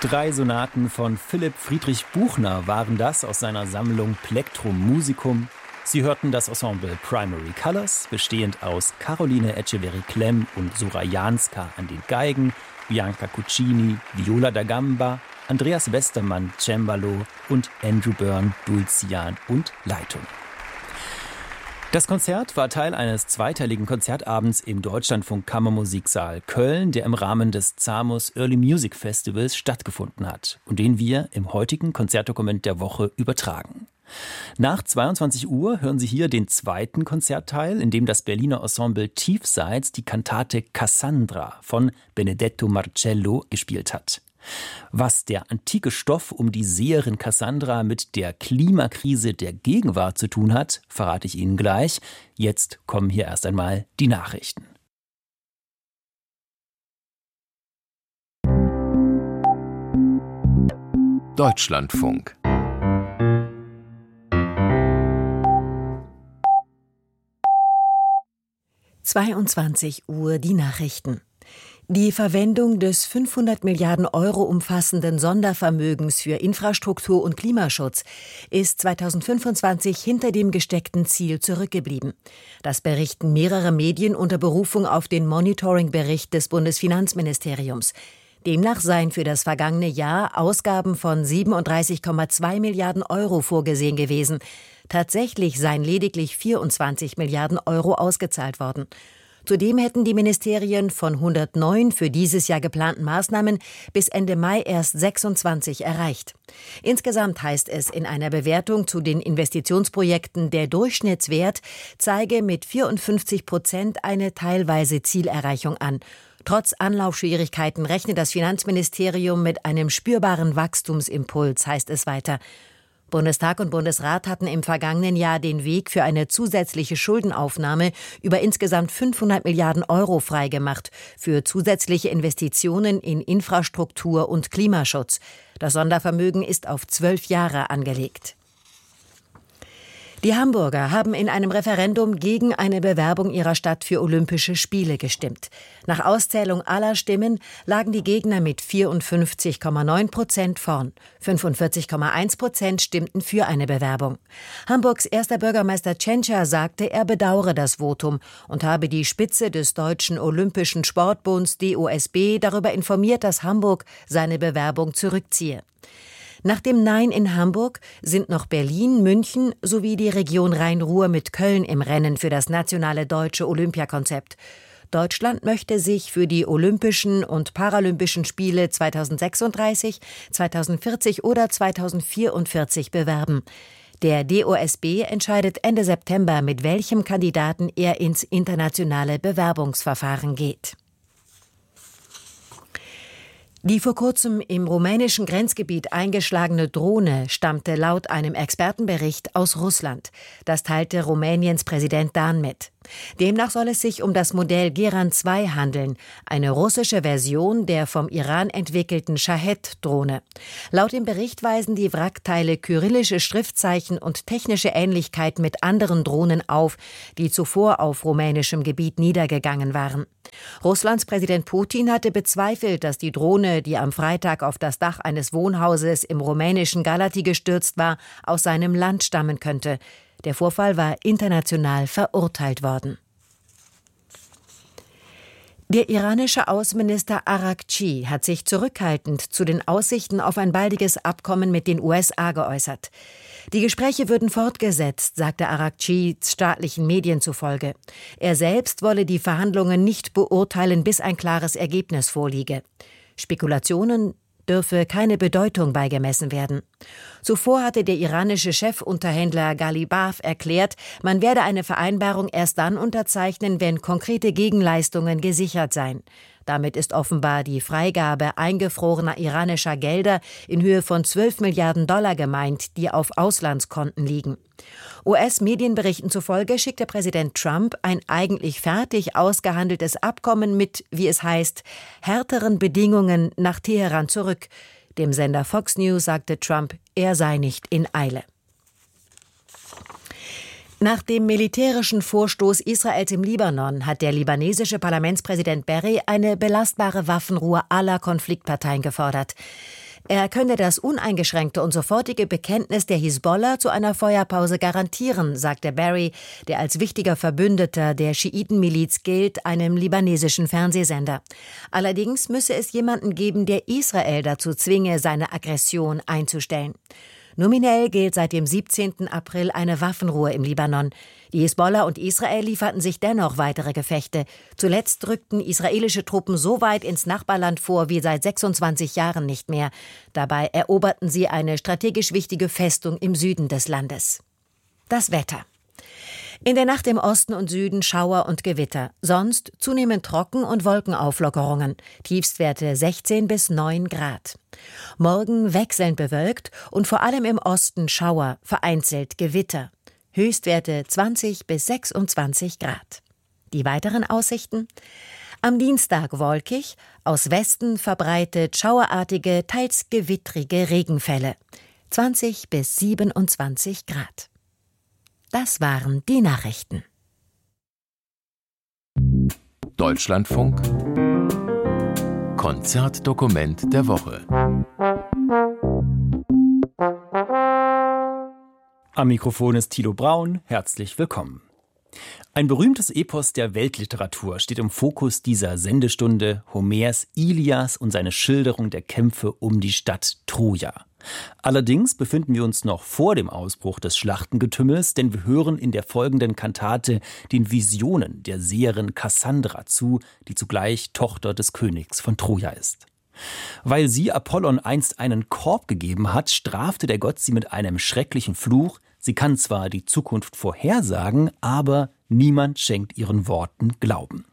3 Sonaten von Philipp Friedrich Buchner waren das aus seiner Sammlung Plectrum Musicum. Sie hörten das Ensemble Primary Colors, bestehend aus Caroline Etcheverry-Klemm und Sura Janska an den Geigen, Bianca Cuccini, Viola da Gamba, Andreas Westermann, Cembalo und Andrew Byrne, Dulcian und Leitung. Das Konzert war Teil eines zweiteiligen Konzertabends im Deutschlandfunk Kammermusiksaal Köln, der im Rahmen des ZAMUS Early Music Festivals stattgefunden hat und den wir im heutigen Konzertdokument der Woche übertragen. Nach 22 Uhr hören Sie hier den zweiten Konzertteil, in dem das Berliner Ensemble Tiefseits die Kantate Cassandra von Benedetto Marcello gespielt hat. Was der antike Stoff um die Seherin Cassandra mit der Klimakrise der Gegenwart zu tun hat, verrate ich Ihnen gleich. Jetzt kommen hier erst einmal die Nachrichten. Deutschlandfunk. Uhr die Nachrichten. Die Verwendung des 500 Milliarden Euro umfassenden Sondervermögens für Infrastruktur und Klimaschutz ist 2025 hinter dem gesteckten Ziel zurückgeblieben. Das berichten mehrere Medien unter Berufung auf den Monitoring-Bericht des Bundesfinanzministeriums. Demnach seien für das vergangene Jahr Ausgaben von 37,2 Milliarden Euro vorgesehen gewesen. Tatsächlich seien lediglich 24 Milliarden Euro ausgezahlt worden. Zudem hätten die Ministerien von 109 für dieses Jahr geplanten Maßnahmen bis Ende Mai erst 26 erreicht. Insgesamt heißt es in einer Bewertung zu den Investitionsprojekten, der Durchschnittswert zeige mit 54% eine teilweise Zielerreichung an. Trotz Anlaufschwierigkeiten rechnet das Finanzministerium mit einem spürbaren Wachstumsimpuls, heißt es weiter. Bundestag und Bundesrat hatten im vergangenen Jahr den Weg für eine zusätzliche Schuldenaufnahme über insgesamt 500 Milliarden Euro freigemacht für zusätzliche Investitionen in Infrastruktur und Klimaschutz. Das Sondervermögen ist auf 12 Jahre angelegt. Die Hamburger haben in einem Referendum gegen eine Bewerbung ihrer Stadt für Olympische Spiele gestimmt. Nach Auszählung aller Stimmen lagen die Gegner mit 54,9% vorn. 45,1% stimmten für eine Bewerbung. Hamburgs erster Bürgermeister Tschentscher sagte, er bedauere das Votum und habe die Spitze des Deutschen Olympischen Sportbunds DOSB darüber informiert, dass Hamburg seine Bewerbung zurückziehe. Nach dem Nein in Hamburg sind noch Berlin, München sowie die Region Rhein-Ruhr mit Köln im Rennen für das nationale deutsche Olympiakonzept. Deutschland möchte sich für die Olympischen und Paralympischen Spiele 2036, 2040 oder 2044 bewerben. Der DOSB entscheidet Ende September, mit welchem Kandidaten er ins internationale Bewerbungsverfahren geht. Die vor kurzem im rumänischen Grenzgebiet eingeschlagene Drohne stammte laut einem Expertenbericht aus Russland. Das teilte Rumäniens Präsident Dan mit. Demnach soll es sich um das Modell Geran 2 handeln, eine russische Version der vom Iran entwickelten Shahed-Drohne. Laut dem Bericht weisen die Wrackteile kyrillische Schriftzeichen und technische Ähnlichkeit mit anderen Drohnen auf, die zuvor auf rumänischem Gebiet niedergegangen waren. Russlands Präsident Putin hatte bezweifelt, dass die Drohne, die am Freitag auf das Dach eines Wohnhauses im rumänischen Galati gestürzt war, aus seinem Land stammen könnte. Der Vorfall war international verurteilt worden. Der iranische Außenminister Araghchi hat sich zurückhaltend zu den Aussichten auf ein baldiges Abkommen mit den USA geäußert. Die Gespräche würden fortgesetzt, sagte Araghchi staatlichen Medien zufolge. Er selbst wolle die Verhandlungen nicht beurteilen, bis ein klares Ergebnis vorliege. Spekulationen dürfe keine Bedeutung beigemessen werden. Zuvor hatte der iranische Chefunterhändler Ghalibaf erklärt, man werde eine Vereinbarung erst dann unterzeichnen, wenn konkrete Gegenleistungen gesichert seien. Damit ist offenbar die Freigabe eingefrorener iranischer Gelder in Höhe von 12 Milliarden Dollar gemeint, die auf Auslandskonten liegen. US-Medienberichten zufolge schickte Präsident Trump ein eigentlich fertig ausgehandeltes Abkommen mit, wie es heißt, härteren Bedingungen nach Teheran zurück. Dem Sender Fox News sagte Trump, er sei nicht in Eile. Nach dem militärischen Vorstoß Israels im Libanon hat der libanesische Parlamentspräsident Berri eine belastbare Waffenruhe aller Konfliktparteien gefordert. Er könne das uneingeschränkte und sofortige Bekenntnis der Hisbollah zu einer Feuerpause garantieren, sagte Barry, der als wichtiger Verbündeter der Schiitenmiliz gilt, einem libanesischen Fernsehsender. Allerdings müsse es jemanden geben, der Israel dazu zwinge, seine Aggression einzustellen. Nominell gilt seit dem 17. April eine Waffenruhe im Libanon. Die Hisbollah und Israel lieferten sich dennoch weitere Gefechte. Zuletzt rückten israelische Truppen so weit ins Nachbarland vor wie seit 26 Jahren nicht mehr. Dabei eroberten sie eine strategisch wichtige Festung im Süden des Landes. Das Wetter. In der Nacht im Osten und Süden Schauer und Gewitter. Sonst zunehmend trocken und Wolkenauflockerungen. Tiefstwerte 16 bis 9 Grad. Morgen wechselnd bewölkt und vor allem im Osten Schauer, vereinzelt Gewitter. Höchstwerte 20 bis 26 Grad. Die weiteren Aussichten? Am Dienstag wolkig, aus Westen verbreitet schauerartige, teils gewittrige Regenfälle. 20 bis 27 Grad. Das waren die Nachrichten. Deutschlandfunk Konzertdokument der Woche. Am Mikrofon ist Thilo Braun. Herzlich willkommen. Ein berühmtes Epos der Weltliteratur steht im Fokus dieser Sendestunde: Homers Ilias und seine Schilderung der Kämpfe um die Stadt Troja. Allerdings befinden wir uns noch vor dem Ausbruch des Schlachtengetümmels, denn wir hören in der folgenden Kantate den Visionen der Seherin Kassandra zu, die zugleich Tochter des Königs von Troja ist. Weil sie Apollon einst einen Korb gegeben hat, strafte der Gott sie mit einem schrecklichen Fluch. Sie kann zwar die Zukunft vorhersagen, aber niemand schenkt ihren Worten Glauben.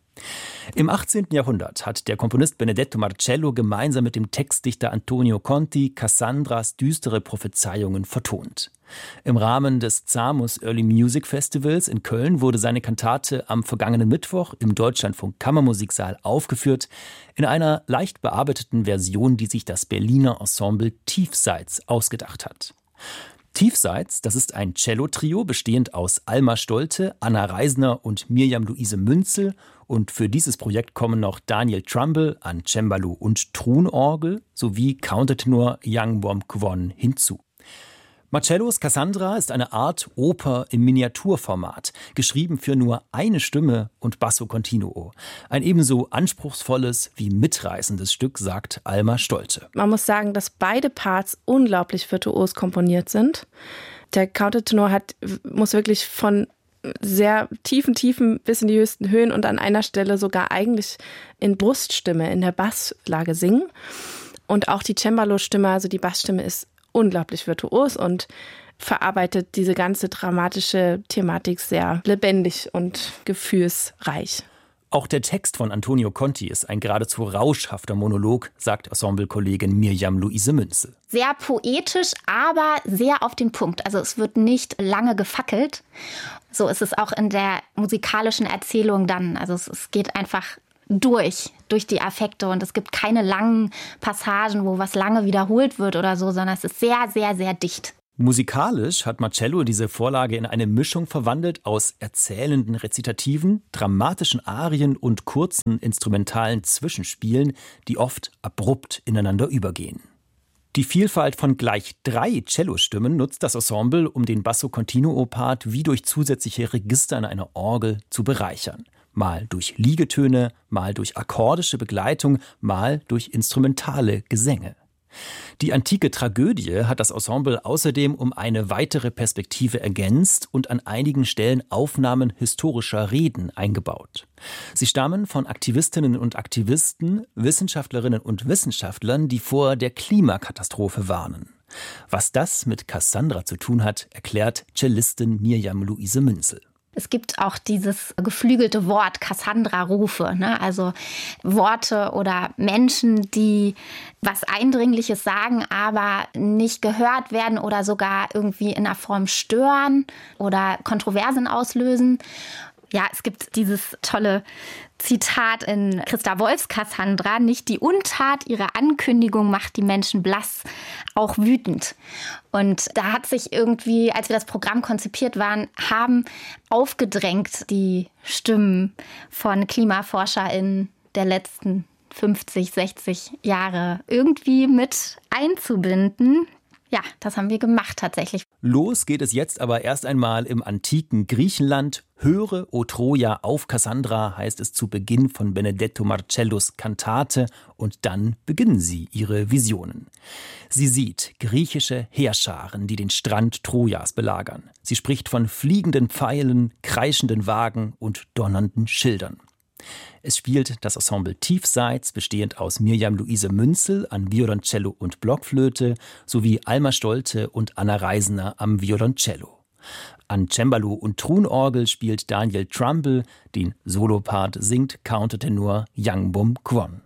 Im 18. Jahrhundert hat der Komponist Benedetto Marcello gemeinsam mit dem Textdichter Antonio Conti Cassandras düstere Prophezeiungen vertont. Im Rahmen des ZAMUS Early Music Festivals in Köln wurde seine Kantate am vergangenen Mittwoch im Deutschlandfunk Kammermusiksaal aufgeführt, in einer leicht bearbeiteten Version, die sich das Berliner Ensemble Tiefseits ausgedacht hat. Tiefseits, das ist ein Cello-Trio bestehend aus Alma Stolte, Anna Reisner und Mirjam Luise Münzel. Und für dieses Projekt kommen noch Daniel Trumbull an Cembalo und Trunorgel sowie Countertenor Yang Bom-Kwon hinzu. Marcellos Cassandra ist eine Art Oper im Miniaturformat, geschrieben für nur eine Stimme und Basso Continuo. Ein ebenso anspruchsvolles wie mitreißendes Stück, sagt Alma Stolte. Man muss sagen, dass beide Parts unglaublich virtuos komponiert sind. Der Countertenor muss wirklich von sehr tiefen bis in die höchsten Höhen und an einer Stelle sogar eigentlich in Bruststimme, in der Basslage singen. Und auch die Cembalo-Stimme, also die Bassstimme, ist unglaublich virtuos und verarbeitet diese ganze dramatische Thematik sehr lebendig und gefühlsreich. Auch der Text von Antonio Conti ist ein geradezu rauschhafter Monolog, sagt Ensemblekollegin Mirjam Luise Münzel. Sehr poetisch, aber sehr auf den Punkt. Also es wird nicht lange gefackelt. So ist es auch in der musikalischen Erzählung dann. Also es geht einfach durch die Affekte und es gibt keine langen Passagen, wo was lange wiederholt wird oder so, sondern es ist sehr, sehr, sehr dicht. Musikalisch hat Marcello diese Vorlage in eine Mischung verwandelt aus erzählenden Rezitativen, dramatischen Arien und kurzen instrumentalen Zwischenspielen, die oft abrupt ineinander übergehen. Die Vielfalt von gleich 3 Cellostimmen nutzt das Ensemble, um den Basso Continuo-Part wie durch zusätzliche Register in einer Orgel zu bereichern. Mal durch Liegetöne, mal durch akkordische Begleitung, mal durch instrumentale Gesänge. Die antike Tragödie hat das Ensemble außerdem um eine weitere Perspektive ergänzt und an einigen Stellen Aufnahmen historischer Reden eingebaut. Sie stammen von Aktivistinnen und Aktivisten, Wissenschaftlerinnen und Wissenschaftlern, die vor der Klimakatastrophe warnen. Was das mit Cassandra zu tun hat, erklärt Cellistin Mirjam Luise Münzel. Es gibt auch dieses geflügelte Wort, Cassandra-Rufe, ne? Also Worte oder Menschen, die was Eindringliches sagen, aber nicht gehört werden oder sogar irgendwie in einer Form stören oder Kontroversen auslösen. Ja, es gibt dieses tolle Zitat in Christa Wolfs Cassandra: Nicht die Untat ihrer Ankündigung macht die Menschen blass, auch wütend. Und da hat sich irgendwie, als wir das Programm konzipiert waren, haben aufgedrängt die Stimmen von KlimaforscherInnen der letzten 50, 60 Jahre irgendwie mit einzubinden. Ja, das haben wir gemacht tatsächlich. Los geht es jetzt aber erst einmal im antiken Griechenland. Höre, o Troja, auf Cassandra, heißt es zu Beginn von Benedetto Marcellos Kantate, und dann beginnen sie ihre Visionen. Sie sieht griechische Heerscharen, die den Strand Trojas belagern. Sie spricht von fliegenden Pfeilen, kreischenden Wagen und donnernden Schildern. Es spielt das Ensemble Tiefseits, bestehend aus Mirjam Luise Münzel an Violoncello und Blockflöte sowie Alma Stolte und Anna Reisener am Violoncello. An Cembalo und Trunorgel spielt Daniel Trumbull, den Solopart singt Countertenor Yangbom Kwon.